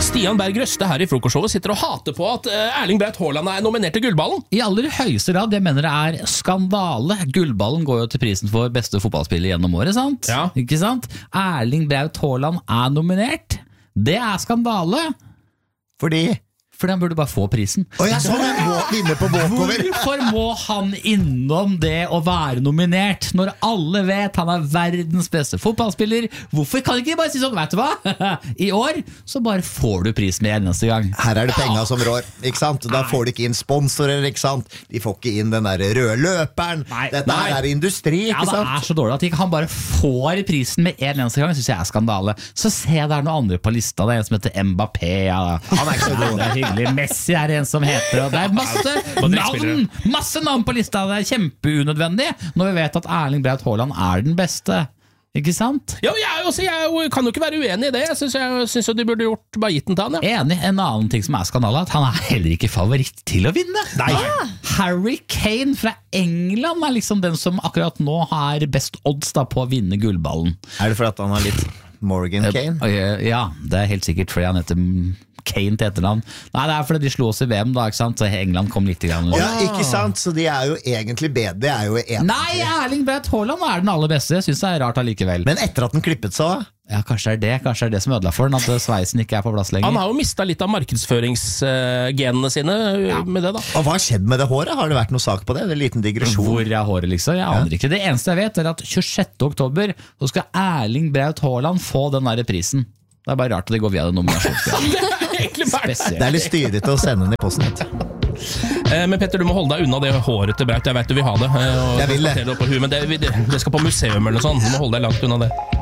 Stian Berg Røste her I frokostshowet sitter og hater på at Erling Braut Haaland nominert til Gullballen. I aller høyeste grad, jeg mener det skandale. Gullballen går jo til prisen for beste fotballspiller gjennom året, sant? Ja. Ikke sant? Erling Braut Haaland nominert. Det skandale. For han burde bare få prisen. Sånn må vinne på walkover. Hvorfor må han innom det å være nominert når alle vet han verdens beste fotballspiller? Hvorfor kan ikke de bare si sånn, vet du hva? I år så bare får du prisen med eneste gang. Her det penger som rår, ikke sant? Da får de ikke inn sponsorer, ikke sant? De får ikke inn den der røde løperen. Dette her industri, ikke sant? Ja, det så dårlig at ikke han bare får prisen med eneste gang, synes jeg skandale. Så ser jeg det noen andre på lista, det en som heter Mbappé. Ja. Han ikke så god. Det Messi en som heter, og det masse navn på lista. Det kjempeunødvendig når vi vet at Erling Braut Haaland den beste. Ikke sant? Ja, jeg kan jo ikke være uenig I det. Jeg synes de burde bare gitt den til han. Ja. Enig. En annen ting som skandale, at han heller ikke favoritt til å vinne. Nei. Harry Kane fra England liksom den som akkurat nå har best odds på å vinne gullballen. Det for at han har litt Morgan Kane? Ja, det helt sikkert fordi han heter Kane til etternavn. Nei, det fordi de slo oss I VM da, ikke sant? Så England kom litt grann. Ja, ikke sant? Så de jo egentlig bedre. Det jo enig. Nei, Erling Braut Haaland den aller beste. Jeg synes det rart allikevel. Men etter at den klippet så? Ja, kanskje det som ødela for den, at sveisen ikke på plass lenger. Han har jo mistet litt av markedsføringsgenene sine med det da. Og hva har skjedd med det håret? Har det vært noe sak på det? Det en liten digresjon. Hvor håret liksom? Jeg aner ikke. Det eneste jeg vet at 26. oktober så skal Erling Braut Haaland få den der prisen. Det bare rart at det går via den nominasjonen. Det litt styrete å sende den I posten. Men Petter, du må holde deg unna det håret til Braut. Jeg vet du vil ha det. Jeg vil det. Men det skal på museum eller noe sånt. Du må holde deg langt unna det.